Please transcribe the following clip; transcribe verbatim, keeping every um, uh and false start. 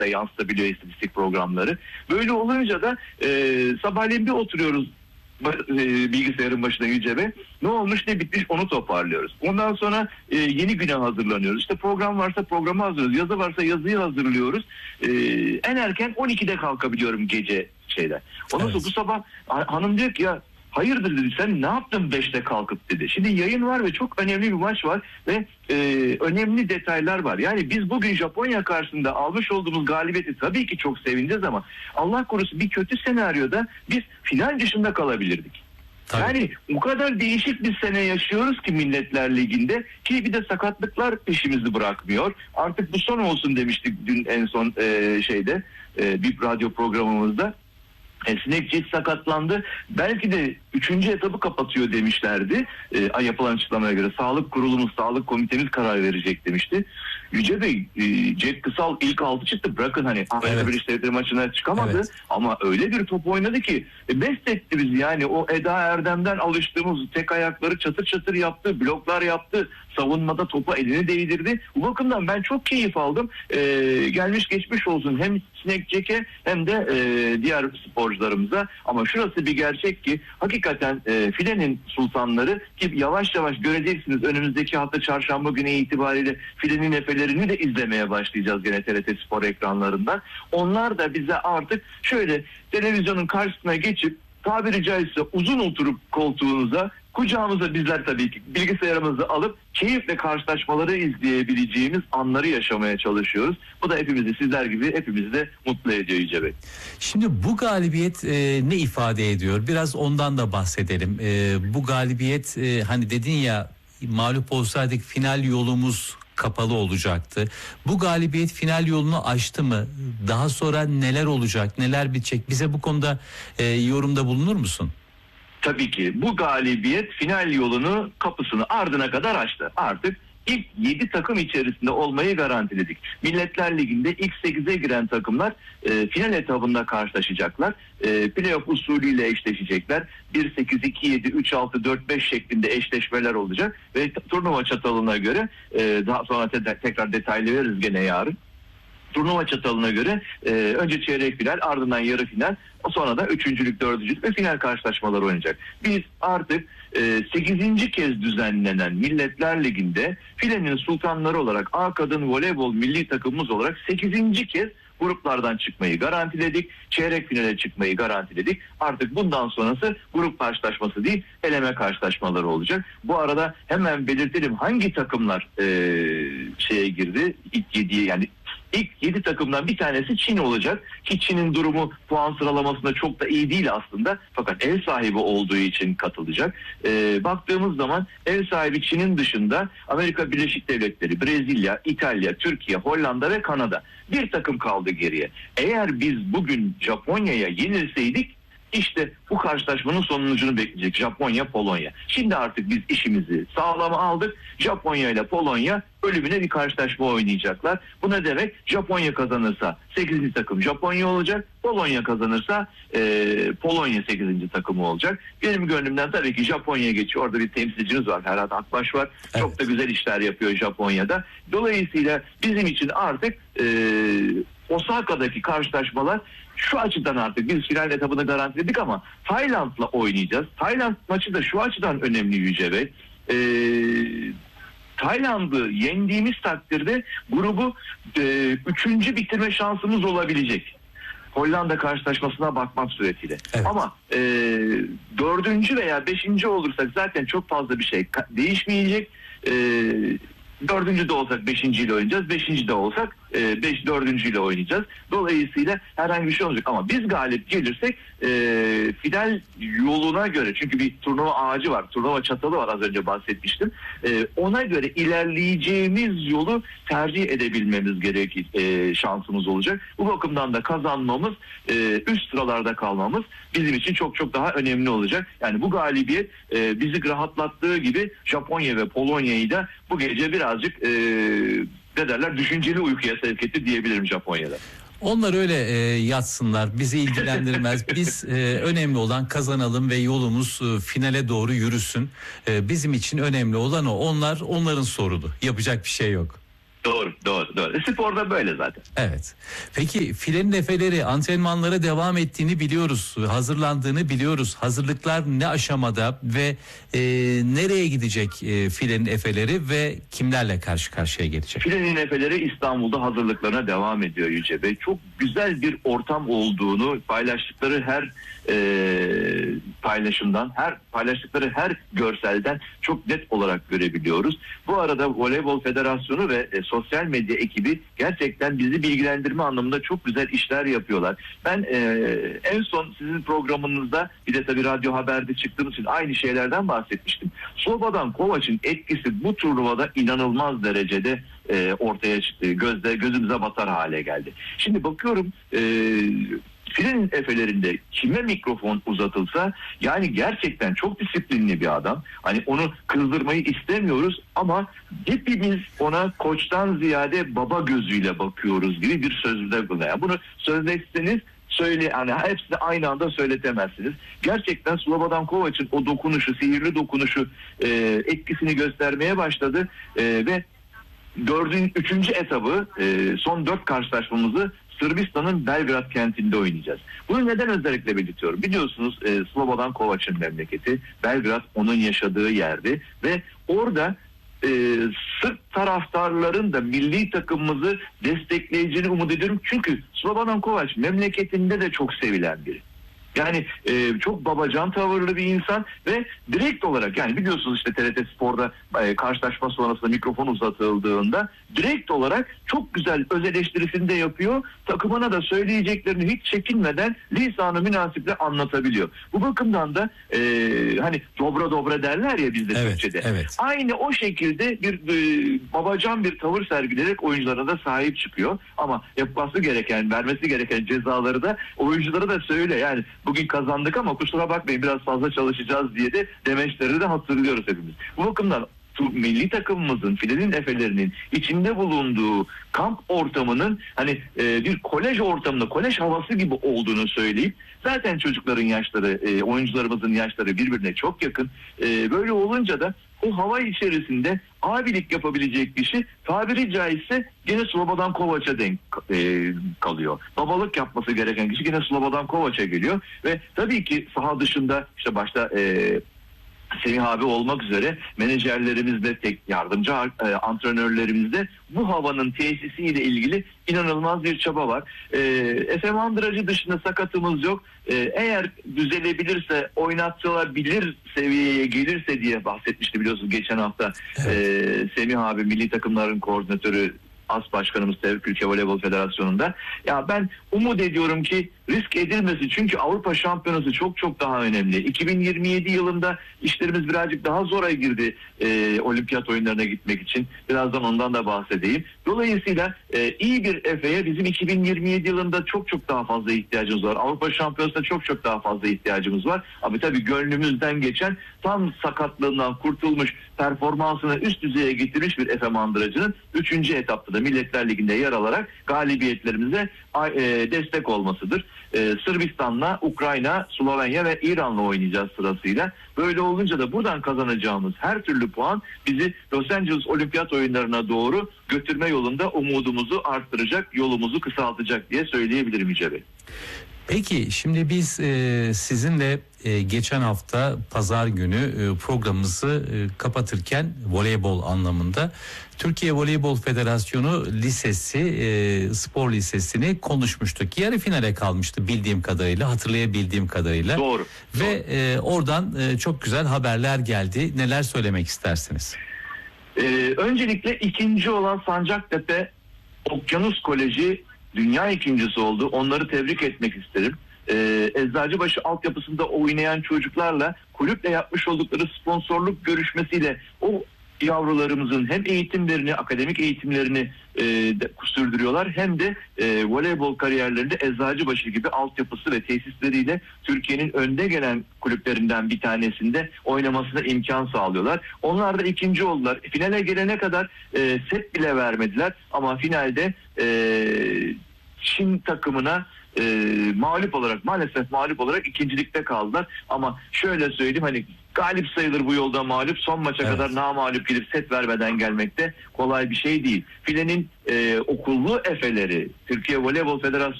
da yansıtabiliyor istatistik programları. Böyle olunca da e, sabahleyin bir oturuyoruz bilgisayarın başına Yüce Bey. Ne olmuş ne bitmiş onu toparlıyoruz. Ondan sonra e, yeni güne hazırlanıyoruz. İşte program varsa programı hazırlıyoruz. Yazı varsa yazıyı hazırlıyoruz. E, en erken on ikide kalkabiliyorum gece şeyden. Ondan sonra Evet. bu sabah hanım diyor ki ya hayırdır dedi, sen ne yaptın beşte kalkıp dedi. Şimdi yayın var ve çok önemli bir maç var ve e, önemli detaylar var. Yani biz bugün Japonya karşısında almış olduğumuz galibiyeti tabii ki çok sevineceğiz ama Allah korusun bir kötü senaryoda biz final dışında kalabilirdik. Tabii. Yani o kadar değişik bir sene yaşıyoruz ki Milletler Ligi'nde, ki bir de sakatlıklar peşimizi bırakmıyor. Artık bu son olsun demiştik dün en son e, şeyde e, bir radyo programımızda. Snake sakatlandı. Belki de üçüncü etabı kapatıyor demişlerdi. E, yapılan açıklamaya göre sağlık kurulumuz, sağlık komitemiz karar verecek demişti. Yüce Bey, e, Jack Kısal ilk altı çıktı. Bırakın hani Amerika Evet. Birleşik Devletleri maçına çıkamadı. Evet. Ama öyle bir top oynadı ki e, mest etti bizi. Yani o Eda Erdem'den alıştığımız tek ayakları çatır çatır yaptı. Bloklar yaptı. Savunmada topa elini değdirdi. Bu bakımdan ben çok keyif aldım. E, gelmiş geçmiş olsun hem Snake Jack'e hem de e, diğer sporcularımıza. Ama şurası bir gerçek ki hakikaten e, filenin sultanları, ki yavaş yavaş göreceksiniz önümüzdeki hafta çarşamba günü itibariyle filenin efelerini de izlemeye başlayacağız gene T R T Spor ekranlarından. Onlar da bize artık şöyle televizyonun karşısına geçip tabiri caizse uzun oturup koltuğunuza, kucağımıza bizler tabii ki bilgisayarımızı alıp keyifle karşılaşmaları izleyebileceğimiz anları yaşamaya çalışıyoruz. Bu da hepimizi, sizler gibi hepimizi de mutlu ediyor Yüce Bey. Şimdi bu galibiyet e, ne ifade ediyor? Biraz ondan da bahsedelim. E, bu galibiyet e, hani dedin ya, mağlup olsaydık final yolumuz kapalı olacaktı. Bu galibiyet final yolunu açtı mı? Daha sonra neler olacak, neler bitecek? Bize bu konuda e, yorumda bulunur musun? Tabii ki bu galibiyet final yolunu, kapısını ardına kadar açtı. Artık ilk yedi takım içerisinde olmayı garantiledik. Milletler Ligi'nde ilk sekize giren takımlar e, final etabında karşılaşacaklar. E, playoff usulüyle eşleşecekler. bir sekiz, iki yedi, üç altı, dört beş şeklinde eşleşmeler olacak. Ve turnuva çatalına göre e, daha sonra te- tekrar detaylı veririz gene yarın. Turnuva çatalına göre e, önce çeyrek final, ardından yarı final, sonra da üçüncülük, dördüncülük ve final karşılaşmaları oynayacak. Biz artık e, sekizinci kez düzenlenen Milletler Ligi'nde filenin sultanları olarak A Kadın Voleybol milli takımımız olarak sekizinci kez gruplardan çıkmayı garantiledik. Çeyrek finale çıkmayı garantiledik. Artık bundan sonrası grup karşılaşması değil, eleme karşılaşmaları olacak. Bu arada hemen belirtelim hangi takımlar e, şeye girdi ilk yediye, yani İlk yedi takımdan bir tanesi Çin olacak ki Çin'in durumu puan sıralamasında çok da iyi değil aslında, fakat ev sahibi olduğu için katılacak. Ee, baktığımız zaman ev sahibi Çin'in dışında Amerika Birleşik Devletleri, Brezilya, İtalya, Türkiye, Hollanda ve Kanada, bir takım kaldı geriye. Eğer biz bugün Japonya'ya yenilseydik İşte bu karşılaşmanın sonucunu bekleyecek Japonya, Polonya. Şimdi artık biz işimizi sağlama aldık. Japonya ile Polonya ölümüne bir karşılaşma oynayacaklar. Bu ne demek? Japonya kazanırsa sekizinci takım Japonya olacak. Polonya kazanırsa e, Polonya sekizinci takımı olacak. Benim gönlümden tabii ki Japonya geçiyor. Orada bir temsilcimiz var. Ferhat Akbaş var. Evet. Çok da güzel işler yapıyor Japonya'da. Dolayısıyla bizim için artık e, Osaka'daki karşılaşmalar şu açıdan, artık biz final etabını garantiledik ama Tayland'la oynayacağız. Tayland maçı da şu açıdan önemli Yüce Bey. Ee, Tayland'ı yendiğimiz takdirde grubu e, üçüncü bitirme şansımız olabilecek. Hollanda karşılaşmasına bakmak suretiyle. Evet. Ama e, dördüncü veya beşinci olursak zaten çok fazla bir şey değişmeyecek. E, dördüncü de olsak beşinciyle oynayacağız. Beşinci de olsak e, beş, dördüncüyle oynayacağız. Dolayısıyla herhangi bir şey olacak. Ama biz galip gelirsek e, final yoluna göre, çünkü bir turnuva ağacı var, turnuva çatalı var, az önce bahsetmiştim. E, ona göre ilerleyeceğimiz yolu tercih edebilmemiz gerekir, e, şansımız olacak. Bu bakımdan da kazanmamız, e, üst sıralarda kalmamız bizim için çok çok daha önemli olacak. Yani bu galibiyet e, bizi rahatlattığı gibi Japonya ve Polonya'yı da bu gece birazcık e, ne derler, düşünceli uykuya sevk etti diyebilirim Japonya'da. Onlar öyle e, yatsınlar, bizi ilgilendirmez. Biz e, önemli olan kazanalım ve yolumuz e, finale doğru yürüsün. E, bizim için önemli olan o. Onlar onların sorunu. Yapacak bir şey yok. Doğru, doğru, doğru. Sporda böyle zaten. Evet. Peki filenin efeleri antrenmanlara devam ettiğini biliyoruz. Hazırlandığını biliyoruz. Hazırlıklar ne aşamada ve e, nereye gidecek e, filenin efeleri ve kimlerle karşı karşıya gelecek? Filenin efeleri İstanbul'da hazırlıklarına devam ediyor Yüce Bey. Çok güzel bir ortam olduğunu paylaştıkları her e, paylaşımdan, her paylaştıkları her görselden çok net olarak görebiliyoruz. Bu arada Voleybol Federasyonu ve e, sosyal medya ekibi gerçekten bizi bilgilendirme anlamında çok güzel işler yapıyorlar. Ben e, en son sizin programınızda bir de tabii radyo haberde çıktığımız için aynı şeylerden bahsetmiştim. Slobodan Kovac'ın etkisi bu turnuvada inanılmaz derecede e, ortaya çıktı. Gözde gözümüze batar hale geldi. Şimdi bakıyorum e, filenin efelerinde kime mikrofon uzatılsa yani gerçekten çok disiplinli bir adam. Hani onu kızdırmayı istemiyoruz ama hepimiz ona koçtan ziyade baba gözüyle bakıyoruz gibi bir sözde bulunuyor. Yani bunu sözleşseniz söyle, hani hepsini aynı anda söyletemezsiniz. Gerçekten Slobodan Kovac'ın o dokunuşu, sihirli dokunuşu e, etkisini göstermeye başladı e, ve dördüncü, üçüncü etabı e, son dört karşılaşmamızı Sırbistan'ın Belgrad kentinde oynayacağız. Bunu neden özellikle belirtiyorum? Biliyorsunuz e, Slobodan Kovac'ın memleketi. Belgrad onun yaşadığı yerdi ve orada e, Sırp taraftarların da milli takımımızı destekleyeceğini umut ediyorum. Çünkü Slobodan Kovac memleketinde de çok sevilen biri. Yani e, çok babacan tavırlı bir insan ve direkt olarak, yani biliyorsunuz işte T R T Spor'da e, karşılaşma sonrasında mikrofon uzatıldığında direkt olarak çok güzel öz eleştirisini de yapıyor. Takımına da söyleyeceklerini hiç çekinmeden lisan-ı münasiple anlatabiliyor. Bu bakımdan da e, hani dobra dobra derler ya bizde evet, Türkçe'de. Evet. Aynı o şekilde bir e, babacan bir tavır sergileyerek oyuncularına da sahip çıkıyor. Ama yapması gereken, vermesi gereken cezaları da oyunculara da söyle. Yani bugün kazandık ama kusura bakmayın biraz fazla çalışacağız diye de demeçleri de hatırlıyoruz hepimiz. Bu bakımdan milli takımımızın, filenin efelerinin içinde bulunduğu kamp ortamının hani e, bir kolej ortamında, kolej havası gibi olduğunu söyleyip zaten çocukların yaşları, e, oyuncularımızın yaşları birbirine çok yakın. E, böyle olunca da o hava içerisinde abilik yapabilecek kişi tabiri caizse gene Slobodan Kovac'a denk e, kalıyor. Babalık yapması gereken kişi gene Slobodan Kovac'a geliyor ve tabii ki saha dışında işte başta e, Semih abi olmak üzere menajerlerimizde, tek yardımcı e, antrenörlerimizde bu havanın tesisiyle ilgili inanılmaz bir çaba var. E, Efe Mandıracı dışında sakatımız yok. E, eğer düzelebilirse, oynatılabilir seviyeye gelirse diye bahsetmişti biliyorsunuz geçen hafta. Evet. E, Semih abi milli takımların koordinatörü, As Başkanımız Türkiye Voleybol Federasyonu'nda. Ya ben umut ediyorum ki risk edilmesi, çünkü Avrupa Şampiyonası çok çok daha önemli. iki bin yirmi yedi yılında işlerimiz birazcık daha zora girdi e, olimpiyat oyunlarına gitmek için. Birazdan ondan da bahsedeyim. Dolayısıyla e, iyi bir Efe'ye bizim iki bin yirmi yedi yılında çok çok daha fazla ihtiyacımız var. Avrupa Şampiyonası'na çok çok daha fazla ihtiyacımız var. Ama tabii gönlümüzden geçen, tam sakatlığından kurtulmuş, performansını üst düzeye getirmiş bir Efe Mandıracı'nın üçüncü etapta da Milletler Ligi'nde yer alarak galibiyetlerimize e, destek olmasıdır. Ee, Sırbistan'la, Ukrayna, Slovenya ve İran'la oynayacağız sırasıyla. Böyle olunca da buradan kazanacağımız her türlü puan bizi Los Angeles Olimpiyat Oyunlarına doğru götürme yolunda umudumuzu arttıracak, yolumuzu kısaltacak diye söyleyebilirim Yüce Bey. Peki şimdi biz e, sizinle e, geçen hafta pazar günü e, programımızı e, kapatırken voleybol anlamında Türkiye Voleybol Federasyonu Lisesi, e, spor lisesini konuşmuştuk. Yarı finale kalmıştı bildiğim kadarıyla, hatırlayabildiğim kadarıyla. Doğru. Ve doğru. E, oradan e, çok güzel haberler geldi. Neler söylemek istersiniz? Ee, öncelikle ikinci olan Sancaktepe Okyanus Koleji dünya ikincisi oldu. Onları tebrik etmek isterim. Ee, Eczacıbaşı altyapısında oynayan çocuklarla kulüple yapmış oldukları sponsorluk görüşmesiyle o yavrularımızın hem eğitimlerini, akademik eğitimlerini e, de, sürdürüyorlar, hem de e, voleybol kariyerlerinde Eczacıbaşı gibi altyapısı ve tesisleriyle Türkiye'nin önde gelen kulüplerinden bir tanesinde oynamasına imkan sağlıyorlar. Onlar da ikinci oldular. Finale gelene kadar e, set bile vermediler ama finalde e, Çin takımına e, mağlup olarak, maalesef mağlup olarak ikincilikte kaldılar. Ama şöyle söyleyeyim, hani galip sayılır bu yolda mağlup. Son maça Evet. kadar namağlup gidip set vermeden gelmek de kolay bir şey değil. Filenin e, okullu efeleri, Türkiye Voleybol Federasyonu